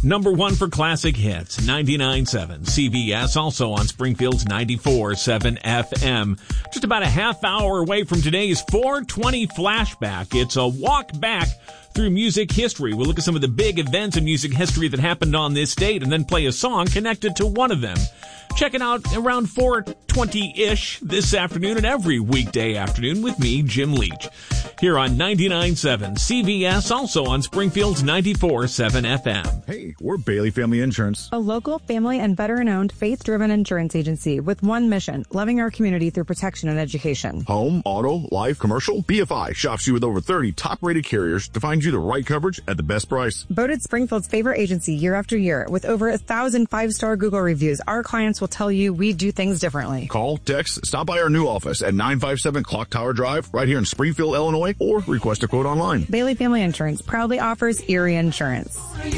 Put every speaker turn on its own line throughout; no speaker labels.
Number one for classic hits, 99.7 CBS, also on Springfield's 94.7 FM. Just about a half hour away from today's 420 flashback. It's a walk back through music history. We'll look at some of the big events in music history that happened on this date and then play a song connected to one of them. Check it out around 4:20-ish this afternoon and every weekday afternoon with me, Jim Leach, here on 99.7 CBS, also on Springfield's 94.7 FM.
Hey, we're Bailey Family Insurance,
a local family and veteran-owned, faith-driven insurance agency with one mission, loving our community through protection and education.
Home, auto, life, commercial. BFI shops you with over 30 top-rated carriers to find you the right coverage at the best price.
Voted Springfield's favorite agency year after year with over 1,000 five-star Google reviews, our clients will tell you we do things differently.
Call, text, stop by our new office at 957 Clock Tower Drive right here in Springfield, Illinois, or request a quote online.
Bailey Family Insurance proudly offers Erie Insurance.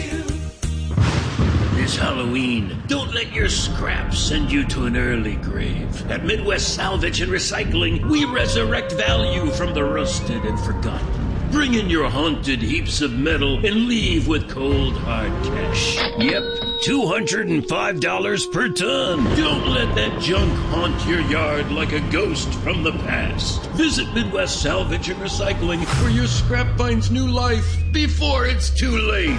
It's Halloween. Don't let your scraps send you to an early grave. At Midwest Salvage and Recycling, we resurrect value from the rusted and forgotten. Bring in your haunted heaps of metal and leave with cold, hard cash. Yep, $205 per ton. Don't let that junk haunt your yard like a ghost from the past. Visit Midwest Salvage and Recycling, where your scrap finds new life before it's too late.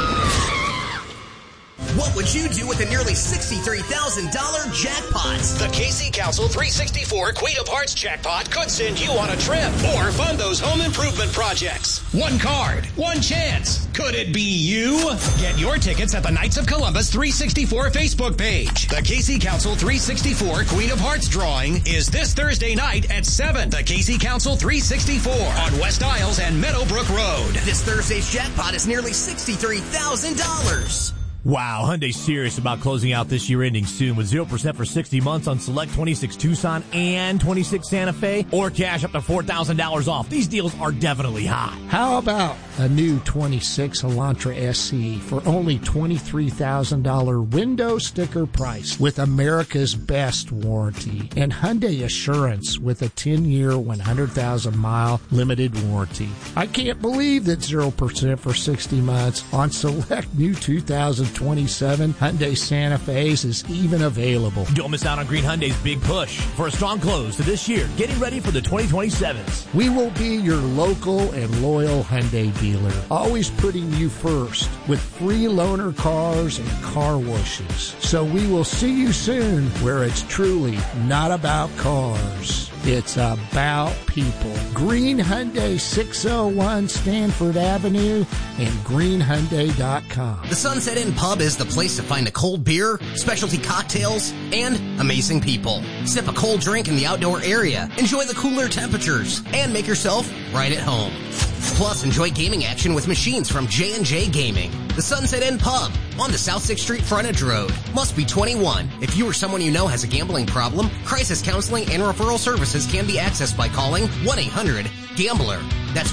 What would you do with a nearly $63,000 jackpot?
The KC Council 364 Queen of Hearts jackpot could send you on a trip or fund those home improvement projects. One card, one chance. Could it be you? Get your tickets at the Knights of Columbus 364 Facebook page. The KC Council 364 Queen of Hearts drawing is this Thursday night at 7. The KC Council 364 on West Isles and Meadowbrook Road.
This Thursday's jackpot is nearly $63,000.
Wow, Hyundai's serious about closing out this year ending soon with 0% for 60 months on select 26 Tucson and 26 Santa Fe, or cash up to $4,000 off. These deals are definitely hot.
How about a new 26 Elantra SE for only $23,000 window sticker price with America's best warranty and Hyundai Assurance with a 10-year, 100,000-mile limited warranty. I can't believe that 0% for 60 months on select new 2027 Hyundai Santa Fe's is even available.
Don't miss out on Green Hyundai's big push for a strong close to this year, getting ready for the 2027s.
We will be your local and loyal Hyundai dealer, always putting you first with free loaner cars and car washes. So we will see you soon where it's truly not about cars. It's about people. Green Hyundai 601 Stanford Avenue and greenhyundai.com.
The Sunset Inn Pub is the place to find a cold beer, specialty cocktails, and amazing people. Sip a cold drink in the outdoor area, enjoy the cooler temperatures, and make yourself right at home. Plus, enjoy gaming action with machines from J&J Gaming. The Sunset Inn Pub on the South 6th Street Frontage Road. Must be 21. If you or someone you know has a gambling problem, crisis counseling and referral services can be accessed by calling 1-800-GAMBLER. That's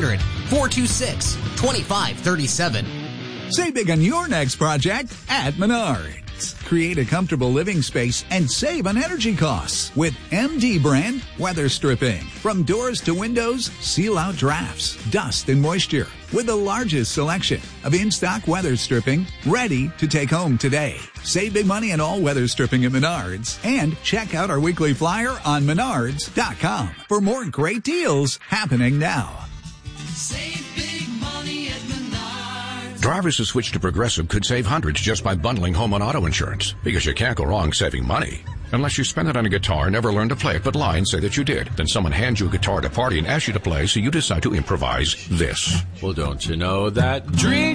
1-800-426-2537.
Save big on your next project at Menards. Create a comfortable living space and save on energy costs with MD brand weather stripping. From doors to windows, seal out drafts, dust, and moisture with the largest selection of in-stock weather stripping ready to take home today. Save big money on all weather stripping at Menards and check out our weekly flyer on Menards.com for more great deals happening now.
Save big money at Menards.
Drivers who switch to Progressive could save hundreds just by bundling home and auto insurance, because you can't go wrong saving money. Unless you spend it on a guitar, never learn to play it, but lie and say that you did. Then someone hands you a guitar at a party and asks you to play, so you decide to improvise this.
Well, don't you know that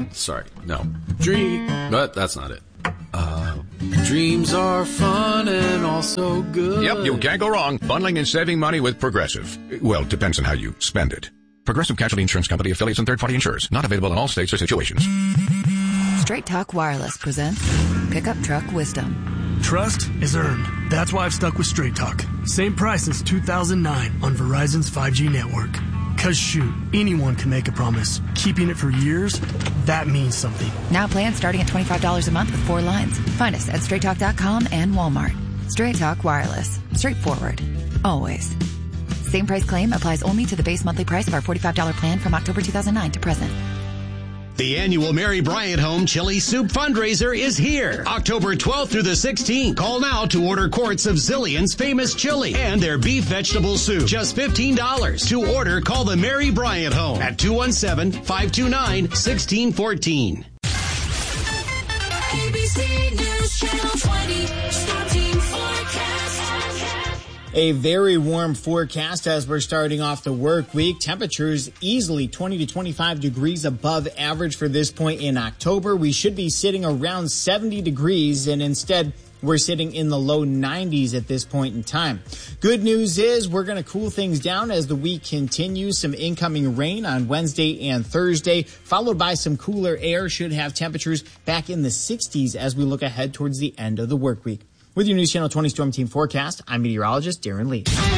but that's not it. Dreams are fun and also good.
Yep, you can't go wrong. Bundling and saving money with Progressive. Well, it depends on how you spend it. Progressive Casualty Insurance Company, affiliates, and third-party insurers. Not available in all states or situations.
Straight Talk Wireless presents Pickup Truck Wisdom.
Trust is earned. That's why I've stuck with Straight Talk. Same price since 2009 on Verizon's 5G network. Cause shoot, anyone can make a promise. Keeping it for years, that means something.
Now plans starting at $25 a month with 4 lines. Find us at straighttalk.com and Walmart. Straight Talk Wireless. Straightforward. Always. Same price claim applies only to the base monthly price of our $45 plan from October 2009 to present.
The annual Mary Bryant Home Chili Soup fundraiser is here, October 12th through the 16th. Call now to order quarts of Zillion's famous chili and their beef vegetable soup. Just $15. To order, call the Mary Bryant Home at 217-529-1614.
ABC News Channel 20, starting forecast.
A very warm forecast as we're starting off the work week. Temperatures easily 20 to 25 degrees above average for this point in October. We should be sitting around 70 degrees, and instead we're sitting in the low 90s at this point in time. Good news is we're going to cool things down as the week continues. Some incoming rain on Wednesday and Thursday, followed by some cooler air. Should have temperatures back in the 60s as we look ahead towards the end of the work week. With your News Channel 20 Storm Team forecast, I'm meteorologist Darren Lee.